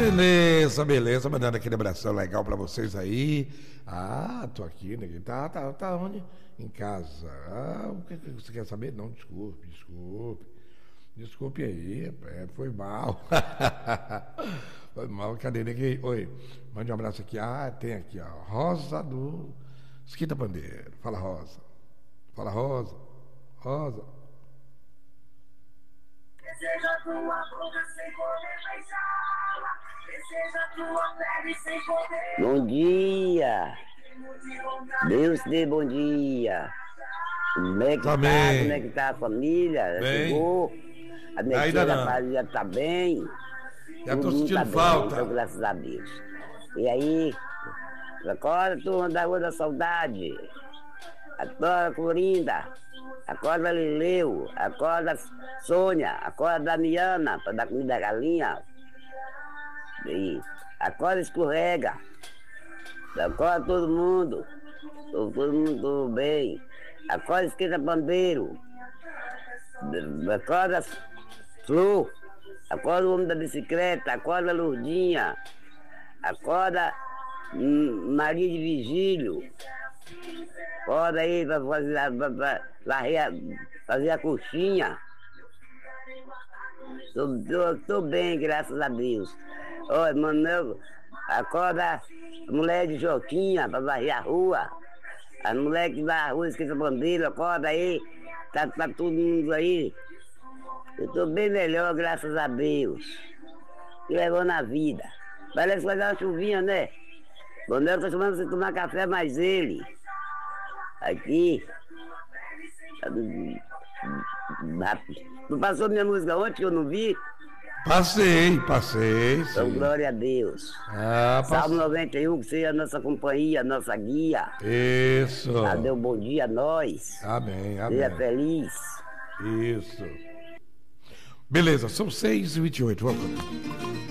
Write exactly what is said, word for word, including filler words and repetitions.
Beleza, beleza, mandando aquele abração legal pra vocês aí. Ah, tô aqui, né? Tá, tá, tá onde? Em casa. Ah, o que, que você quer saber? Não, desculpe, desculpe. Desculpe aí, é, foi mal. Foi mal, cadê ninguém? Oi, mande um abraço aqui. Ah, tem aqui, ó. Rosa do Esquita Bandeira. Fala, Rosa. Fala, Rosa. Rosa. Deseja tua boca sem poder beijá-la. Deseja tua pele sem poder. Bom dia. Deus te dê bom dia. Como é que tá? Como é que tá a família? Já Bem. chegou? A minha Ainda tia não. Maria já tá bem? Já tô Todo mundo sentindo tá bem, falta. então, graças a Deus. E aí? Acorda, turma da Rua da Saudade. Acorda, Florinda. Acorda, Lileu. Acorda, Sônia. Acorda, Damiana, para dar comida à galinha. E acorda, Escorrega. Acorda todo mundo. Todo, todo mundo tudo bem. Acorda, Esquenta Bandeiro. Acorda, Flu. Acorda o homem da bicicleta. Acorda, Lourdinha. Acorda, hum, Maria de Vigílio. Acorda aí para fazer, pra, pra, pra, fazer a coxinha. Tô, tô, tô bem, graças a Deus. Oi, mano, acorda a mulher de Joquinha para varrer a rua. A mulher que vai à rua, esquece a bandeira, acorda aí. Tá, tá todo mundo aí. Eu tô bem melhor, graças a Deus. E levou na vida. Parece que vai dar uma chuvinha, né? Quando eu tô chamando você tomar café, mais ele. Aqui. Não passou minha música ontem que eu não vi? Passei, passei. Então, Sim. glória a Deus. Ah, Salmo passei. noventa e um, que seja a nossa companhia, a nossa guia. Isso. Ah, deu bom dia a nós. Amém, Seja amém. feliz. Isso. Beleza, são seis e vinte e oito. Vamos.